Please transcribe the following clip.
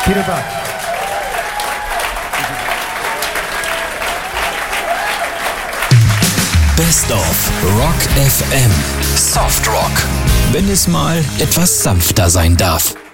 Vielen Dank. Best of Rock FM. Soft Rock. Wenn es mal etwas sanfter sein darf.